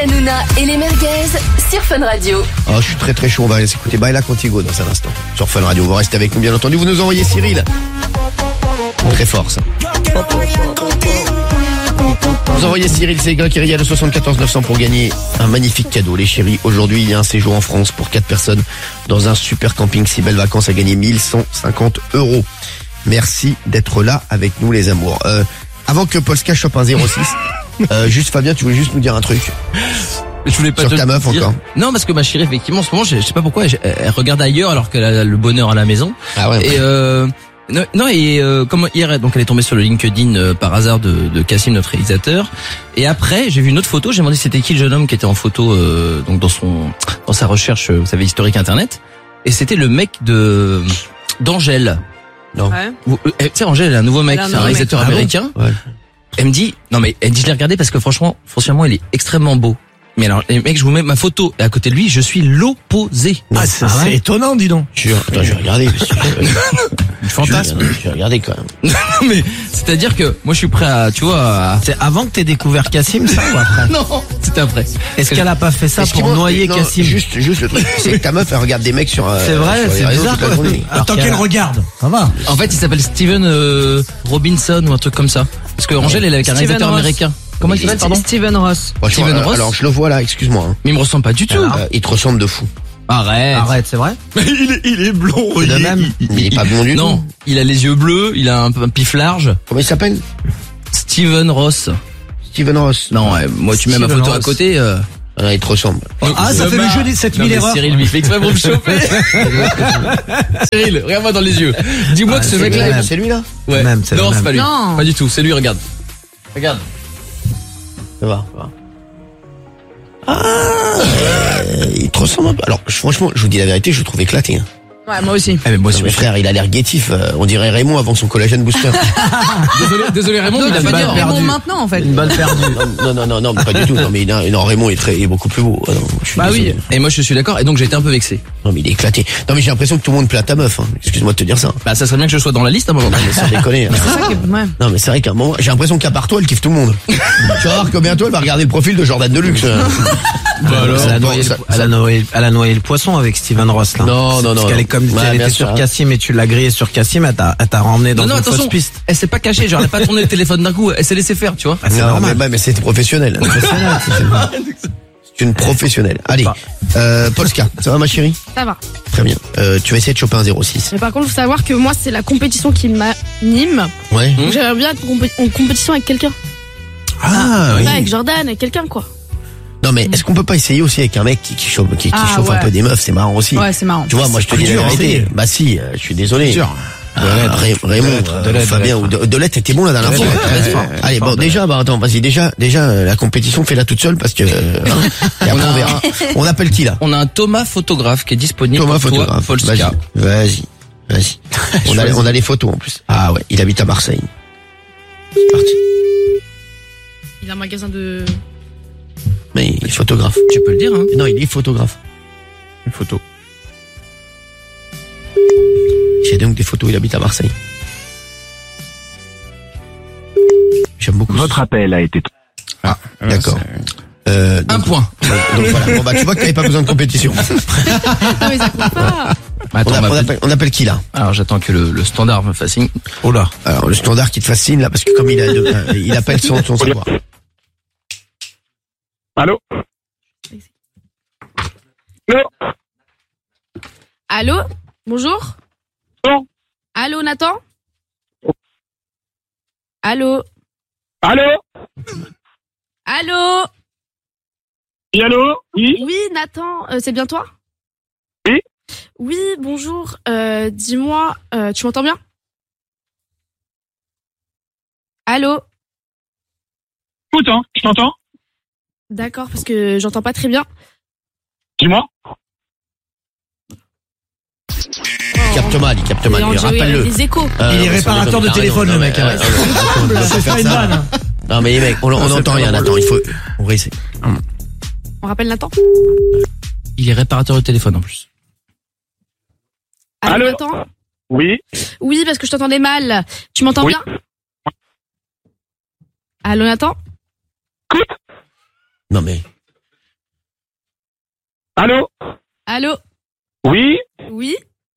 Hanouna et les merguez sur Fun Radio. Oh, je suis très très chaud, on va écouter Baila Contigo dans un instant sur Fun Radio. Vous restez avec nous bien entendu, vous nous envoyez Cyril. Très fort ça. Vous envoyez Cyril, c'est Greg qui rit à le 74 900 pour gagner un magnifique cadeau. Les chéris, aujourd'hui il y a un séjour en France pour 4 personnes dans un super camping. 6 belles vacances à gagner 1150 €. Merci d'être là avec nous les amours. Avant que Polska chope un 06, juste Fabien, tu voulais juste nous dire un truc. Je voulais pas sur te ta meuf dire. encore. Non, parce que ma chérie, effectivement, en ce moment, je sais pas pourquoi, elle regarde ailleurs alors qu'elle a le bonheur à la maison. Ah ouais. Et comme hier, donc elle est tombée sur le LinkedIn par hasard de Cassim, notre réalisateur. Et après, j'ai vu une autre photo. J'ai demandé c'était qui le jeune homme qui était en photo, donc dans sa recherche, vous savez, historique internet. Et c'était le mec d'Angèle. Non. Ouais. Tu sais, Angèle, elle a un nouveau mec, c'est un réalisateur Ah bon américain. Ouais. Elle me dit, non mais elle dit je l'ai regardé parce que franchement, foncièrement, il est extrêmement beau. Mais alors, les mecs, je vous mets ma photo et à côté de lui, je suis l'opposé. C'est étonnant, dis donc. Attends, je vais regarder. Fantasme. Je vais regarder quand même. Non mais c'est-à-dire que moi je suis prêt à, tu vois, C'est avant que t'aies découvert Cassim, ça, ou après? non, c'était après. Est-ce qu'elle a pas fait ça pour noyer non, Cassim? Juste le truc, c'est que ta meuf elle regarde des mecs sur. C'est vrai, sur les c'est réseaux bizarre. toute la journée. Tant qu'elle regarde, ça va. En fait, il s'appelle Steven Robinson ou un truc comme ça. Parce que Angèle, elle est avec un Steven réalisateur Ross. américain. Comment il s'appelle, pardon? Steven Ross. Franchement, Steven Ross. alors je le vois là, excuse-moi. Hein. Mais il me ressemble pas du tout. Il te ressemble de fou. Arrête. C'est vrai? Mais il est blond. De même. Il est pas blond du tout. Non, il a les yeux bleus, il a un pif large. Comment il s'appelle? Steven Ross. Steven Ross. Non, moi tu mets ma Steven photo à Ross. côté. Ah, il te ressemble. Ah, ça fait le jeu des 7000 Non, mais erreurs. Cyril, il fait exprès pour me chauffer. Cyril, regarde-moi dans les yeux. Dis-moi que ce c'est mec-là. le même. C'est lui là? Ouais. Même, c'est le non, c'est même. pas lui. Non. Pas du tout, c'est lui, regarde. Regarde. Ça va. Il te ressemble un peu. Alors franchement, je vous dis la vérité, je le trouve éclaté. Hein. Ouais, moi aussi. Eh mais moi Non, c'est mais frère, il a l'air guétif. On dirait Raymond avant son collagène booster. Désolé Raymond, Donc, il a tu pas veux dit. dire Raymond maintenant, en fait. Une balle perdue. non, pas du tout. Non, mais non, Raymond est beaucoup plus beau. Ah, non, je suis désolé. Et moi je suis d'accord, et donc j'ai été un peu vexé. Non, mais il est éclaté. Non, mais j'ai l'impression que tout le monde plaît ta meuf. Hein. Excuse-moi de te dire ça. Bah ça serait bien que je sois dans la liste à un moment donné. Mais sans déconner. Hein. C'est ça qui est... Ouais. Non, mais c'est vrai qu'à un moment, j'ai l'impression qu'à part toi, elle kiffe tout le monde. Tu vas voir que bientôt, elle va regarder le profil de Jordan Deluxe. Elle a noyé le poisson avec Steven Ross, là. Non. Parce qu'elle est comme, Ouais, elle bien était sûr. sur Cassim et tu l'as grillé sur Cassim, elle t'a ramené dans Non, une fausse attention, piste. elle s'est pas cachée, genre elle a pas tourné le téléphone d'un coup, elle s'est laissée faire, tu vois. Ah, c'est Non, normal. mais c'était professionnel. C'est une professionnelle. Allez, Polska, ça va ma chérie? Ça va. Très bien. Tu vas essayer de choper un 06. Mais par contre, faut savoir que moi, c'est la compétition qui m'anime. Ouais. Donc, j'aimerais bien être en compétition avec quelqu'un. Ah, oui. Pas avec Jordan, avec quelqu'un, quoi. Non, mais est-ce qu'on peut pas essayer aussi avec un mec qui chauffe, qui Ah, chauffe un ouais. peu des meufs? C'est marrant aussi. Ouais, c'est marrant. Tu vois, moi je te dis la dur, vérité. hein. Bah si, je suis désolé. Dur. Raymond, Fabien ou Delette, t'étais bon la dernière fois. Allez, bon, déjà, attends, vas-y, déjà, la compétition, fais-la toute seule parce que, et après, on verra. On appelle qui, là? On a un Thomas photographe qui est disponible Thomas pour toi, photographe. Polska. Vas-y. On a les photos en plus. Ah ouais, il habite à Marseille. C'est parti. Il a un magasin de... Mais il est photographe. Tu peux le dire, hein. Non, il est photographe. Une photo. J'ai donc des photos, il habite à Marseille. J'aime beaucoup. Votre appel a été... Ah, d'accord. Un Donc, point. donc voilà. Bon bah tu vois que t'avais pas besoin de compétition. Non, mais ça compte pas. Attends, On appelle qui là? Alors j'attends que le standard me fascine. Oh là. Alors le standard qui te fascine là parce que comme il appelle son savoir. Allô? Allô? Allô? Bonjour? Non. Allô, Nathan? Allô? Allô? Allô? Oui, allô? Oui? Oui, Nathan, c'est bien toi? Oui. Oui, bonjour. Dis-moi, tu m'entends bien? Allô? Écoute, hein, je t'entends. D'accord, parce que j'entends pas très bien. Dis-moi. Il capte mal. Et en jeu, Rappelle-le. des échos. Il est réparateur de téléphone, le mec. C'est pas une vanne. Non mais les mecs, on entend rien. Attends, on va essayer. On rappelle Nathan? Il est réparateur de téléphone en plus. Allô, Allô? Nathan? Oui? Oui, parce que je t'entendais mal. Tu m'entends Oui. bien? Allô, Nathan? Écoute. Non mais Allô? Allô? Oui? Oui?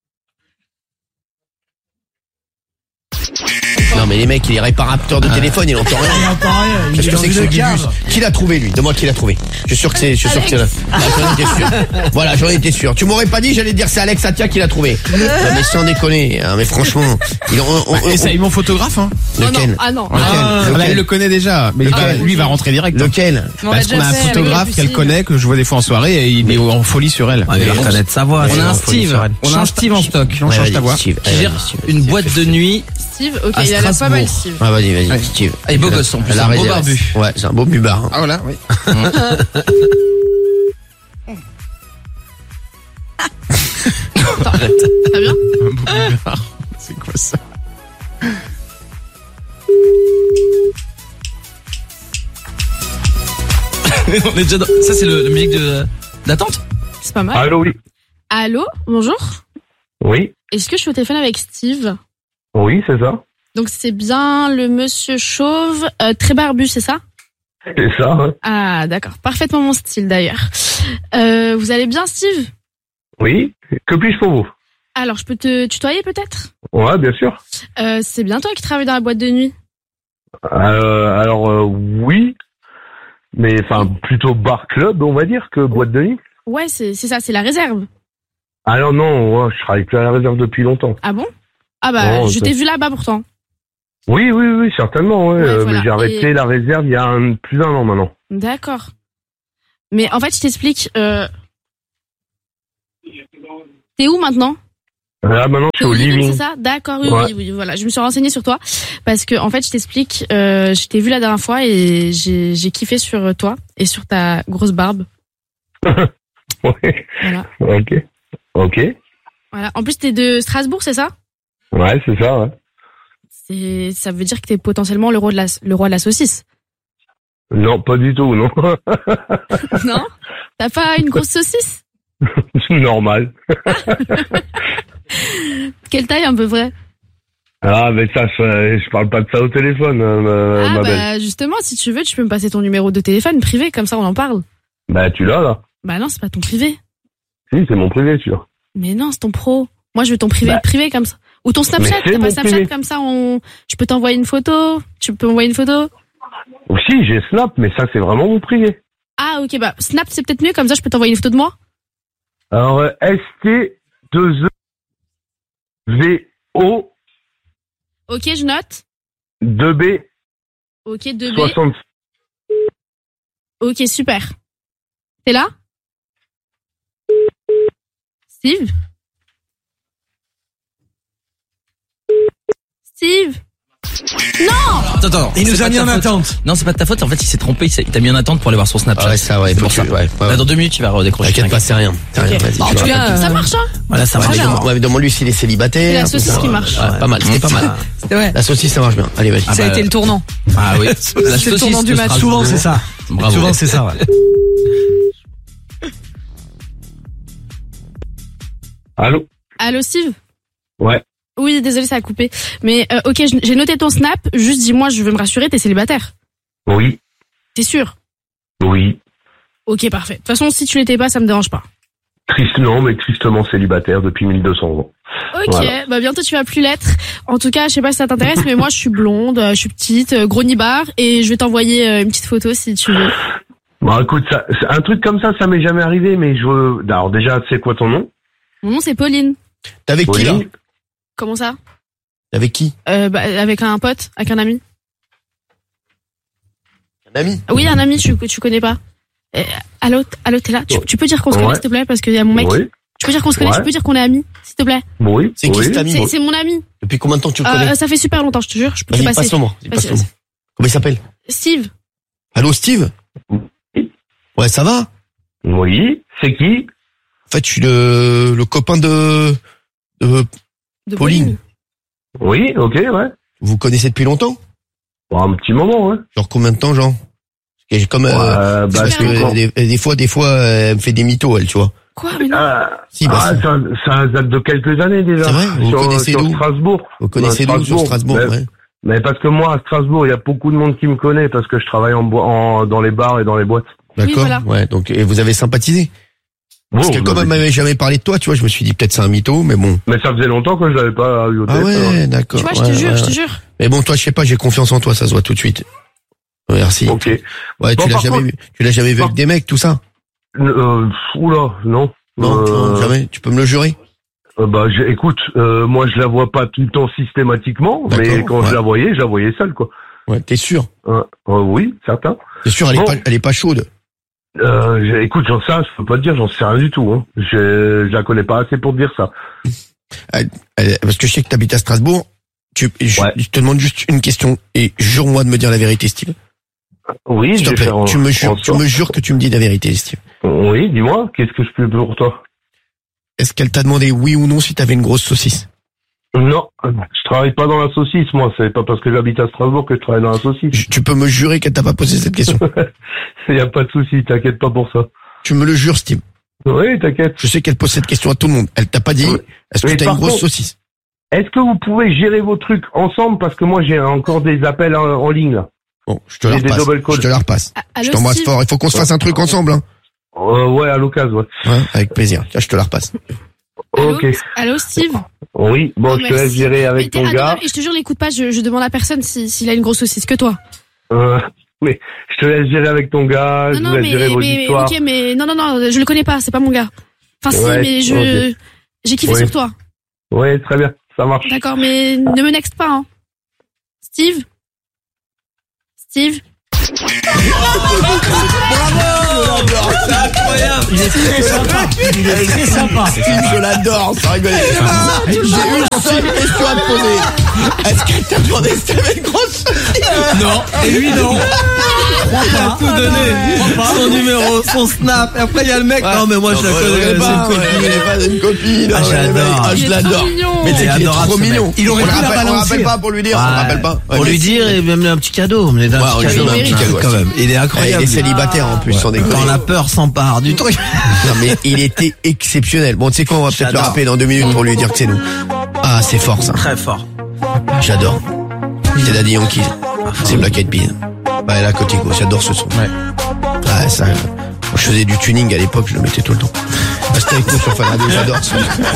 Non mais les mecs, il est réparateur de téléphone, il entend rien. Qu'est-ce que c'est que ce Guibus? Qui l'a trouvé lui? Demande qui l'a trouvé. Je suis sûr que c'est là. J'en étais sûr. Voilà, j'en étais sûr. Tu m'aurais pas dit, j'allais dire c'est Alex Atia qui l'a trouvé. Non, mais sans déconner, hein, mais franchement, Et ça, ils m'ont photographe, hein. lequel? Ah non. Lequel? Elle le connaît déjà. Mais lui, il va rentrer direct. Lequel? Parce qu'on a un photographe qu'elle connaît, que je vois des fois en soirée, et il est en folie sur elle. Il va reconnaître sa voix. On a un Steve. On a un Steve en stock. On change ta voix. Steve, Qui gère une boîte de nuit. Steve, ok, À il a l'air pas Strasbourg. mal, Steve. Ah vas-y, Steve. Et beau gosse en plus. La Un beau réserve. barbu. Ouais, c'est un beau bubard. Hein. Ah voilà, oui. Très bien. C'est quoi ça? On est déjà dans... Ça c'est le musique d'attente. C'est pas mal. Allô, oui. Allô? Bonjour? Oui. Est-ce que je suis au téléphone avec Steve? Oui, c'est ça. Donc c'est bien le monsieur chauve, très barbu, c'est ça? C'est ça, ouais. Ah d'accord, parfaitement mon style d'ailleurs. Vous allez bien Steve? Oui. Que puis-je pour vous? Alors je peux te tutoyer peut-être? Ouais, bien sûr. C'est bien toi qui travailles dans la boîte de nuit? Alors, oui. Mais, enfin, plutôt bar club, on va dire, que boîte de nuit. Ouais, c'est ça, c'est la réserve. Alors non, ouais, je travaille plus à la réserve depuis longtemps. Ah bon? Ah bah Oh, je ça- t'ai vu là-bas pourtant. Oui, certainement, ouais. Ouais, voilà. Mais j'ai arrêté Et- la réserve il y a plus d'un an maintenant. D'accord. Mais en fait je t'explique. T'es où maintenant? Là, maintenant, je suis au living. C'est ça? D'accord, oui, Ouais. oui, voilà. Je me suis renseignée sur toi parce que en fait, je t'explique. Je t'ai vu la dernière fois et j'ai kiffé sur toi et sur ta grosse barbe. Ouais. Voilà. Ok. Voilà. En plus, t'es de Strasbourg, c'est ça? Ouais, c'est ça, ouais. Ça veut dire que t'es potentiellement le roi de la saucisse. Non, pas du tout, non. Non? T'as pas une grosse saucisse? C'est normal. Quelle taille à peu près? Ah, mais ça, je parle pas de ça au téléphone, Ah ma belle. bah justement, si tu veux, tu peux me passer ton numéro de téléphone privé, comme ça on en parle. Bah, tu l'as, là. Bah non, c'est pas ton privé. Si, c'est mon privé, tu vois. Mais non, c'est ton pro. Moi, je veux ton privé Bah. privé comme ça. Ou ton Snapchat, Mais c'est t'as pas mon Snapchat privé. comme ça, je peux t'envoyer une photo. Tu peux m'envoyer une photo. Si, j'ai Snap, mais ça, c'est vraiment mon privé. Ah ok, bah Snap c'est peut-être mieux, comme ça je peux t'envoyer une photo de moi. Alors, ST2EVO Ok, je note. 2B Ok, 2B. 60. Ok, super. T'es là? Steve? Steve? Attends. Il nous c'est a pas mis de en ta faute. attente. Non, c'est pas de ta faute. En fait, il s'est trompé. Il t'a mis en attente pour aller voir son Snapchat. Ah ouais, ça, ouais, C'est faut pour que ça. tu- ouais, Bah, ouais. dans 2 minutes, il va redécrocher. T'inquiète pas, c'est rien. C'est rien, vas-y, En tu tout vas- cas, Ça marche, hein? Voilà, ça Ouais, marche. mais ouais, mais demande-lui s'il est célibataire. C'est la saucisse qui marche. Ouais, pas mal, c'était pas mal. c'est vrai. La saucisse, ça marche bien. Allez, vas-y. Ah Ça a bah, été le tournant. Ah oui. La C'est le saucisse tournant du de match. Strasbourg. Souvent, c'est ça. Bravo. Souvent, c'est ça, ouais. Allô? Allô Steve? Ouais. Oui, désolé, ça a coupé. Mais ok, j'ai noté ton Snap. Juste dis-moi, je veux me rassurer, t'es célibataire. Oui. T'es sûr? Oui. Ok, parfait. De toute façon, si tu l'étais pas, ça me dérange pas. Non, mais tristement célibataire depuis 1200 ans. Ok, Voilà. bah bientôt tu vas plus l'être. En tout cas, je sais pas si ça t'intéresse, mais moi je suis blonde, je suis petite, gros nibar, et je vais t'envoyer une petite photo si tu veux. Bon, écoute, ça, un truc comme ça m'est jamais arrivé, mais je veux... Alors déjà, c'est quoi ton nom? Mon nom c'est Pauline. T'es avec qui, là? Pauline. Comment ça? T'es avec qui? Bah, avec un pote, avec un ami. Un ami? Oui, un ami, tu connais pas. Allô, t'es là? Tu peux dire qu'on se connaît, Ouais. s'il te plaît, parce qu'il y a mon mec. Oui. Tu peux dire qu'on se connaît, Ouais. tu peux dire qu'on est amis, s'il te plaît. Oui. C'est qui oui. cet ami? C'est mon ami. Depuis combien de temps tu le connais? Ça fait super longtemps, je te jure. Je peux te Vas-y, passer. passe-le moi. Vas-y, Passe-le moi. Comment il s'appelle? Steve. Allô, Steve? Oui. Ouais, ça va? Oui. C'est qui? En fait, je suis le copain de De Pauline. Oui, ok, ouais. Vous connaissez depuis longtemps? Bon, un petit moment, ouais. Genre combien de temps, genre? Parce que comme, Bah, parce c'est que quand des fois, elle me fait des mythos, elle, tu vois. Quoi, mais non. Si, bah, si. ça date de quelques années déjà. C'est vrai? Vous connaissez sur d'où? Strasbourg. Vous connaissez d'où sur Strasbourg, mais, ouais. mais parce que moi, à Strasbourg, il y a beaucoup de monde qui me connaît parce que je travaille dans les bars et dans les boîtes. D'accord? voilà. Ouais, donc, et vous avez sympathisé? Parce que comme elle m'avait jamais parlé de toi, tu vois, je me suis dit peut-être c'est un mytho, mais bon. Mais ça faisait longtemps que je l'avais pas eu au Ah téléphone. ouais, d'accord. Tu vois, je te jure. Mais bon, toi, je sais pas, j'ai confiance en toi, ça se voit tout de suite. Merci. Ok. Ouais, Bon, tu l'as par jamais contre- vu. Tu l'as jamais vu avec des mecs, tout ça? Oula, non. Non, jamais. Tu peux me le jurer? Écoute, moi je la vois pas tout le temps systématiquement, mais D'accord, quand ouais. je la voyais seule, quoi. Ouais, t'es sûr? Oui, certain. T'es sûr, Bon. elle est pas chaude? Écoute, je peux pas te dire, j'en sais rien du tout. Hein. Je la connais pas assez pour te dire ça. Parce que je sais que t'habites à Strasbourg. Je te demande juste une question et jure-moi de me dire la vérité, Steve. Oui, S'il te plaît, tu me jures que tu me dis la vérité, Steve. Oui, dis-moi, qu'est-ce que je peux pour toi? Est-ce qu'elle t'a demandé oui ou non si t'avais une grosse saucisse? Non, je travaille pas dans la saucisse, moi. C'est pas parce que j'habite à Strasbourg que je travaille dans la saucisse. Tu peux me jurer qu'elle t'a pas posé cette question? Y a pas de souci, t'inquiète pas pour ça. Tu me le jures, Steve? Oui, t'inquiète. Je sais qu'elle pose cette question à tout le monde. Elle t'a pas dit, est-ce que Mais t'as par une grosse contre- saucisse? Est-ce que vous pouvez gérer vos trucs ensemble parce que moi j'ai encore des appels en ligne là. Bon, je te la J'ai des repasse. double calls. Je te la repasse. Allô, Je t'embrasse Steve fort. Il faut qu'on se fasse un truc ensemble, hein. Ouais, à l'occasion, ouais. Ouais, avec plaisir. Tiens, je te la repasse. Allô, Ok. Allô, Steve? Oui, bon, je te Merci. laisse gérer avec ton Attends, gars. et je te jure, l'écoute pas, je demande à personne s'il a une grosse saucisse que toi. Mais je te laisse gérer avec ton gars, je vous laisse gérer vos histoires. ok, mais non, je le connais pas, c'est pas mon gars. Enfin, si, Ouais, mais ok. j'ai kiffé Ouais. sur toi. Ouais, très bien, ça marche. D'accord, mais ne me next pas, hein. Steve? Il est très sympa. Steve, je l'adore, ça rigole. J'ai une seule question à te poser. Est-ce qu'elle t'a demandé si t'avais une grosse saucisse? Non. Et lui, non. Il a tout donné. Son numéro, son snap. Et après, il y a le mec. Non, mais moi, je la connais. C'est une copine. Ah, j'adore. Ah, je Il est l'adore. trop mignon. Mais c'est Il est qu'il est adorable, trop ce mec. mignon. Il aurait On pu le la rappelle- on balancer. rappelle pas pour lui dire, on rappelle pas. Ouais, Pour lui dire et même un petit cadeau. On lui donne Ouais, un on petit lui cadeau. donne un petit cadeau, Quand même. Il est Il incroyable. est célibataire en plus, sans déconner. Quand la peur s'empare du truc. Non mais il était exceptionnel. Bon, tu sais quoi, on va peut-être le J'adore. rappeler dans 2 minutes pour lui dire que c'est nous. Ah, c'est fort ça. Très fort. J'adore. C'est Daddy Yankee. C'est Black Eyed Peas. Bah, la Cotigo, j'adore ce son. Ouais. Ah, ça. Quand je faisais du tuning à l'époque, je le mettais tout le temps. Restez avec nous sur Fun Radio, j'adore ça.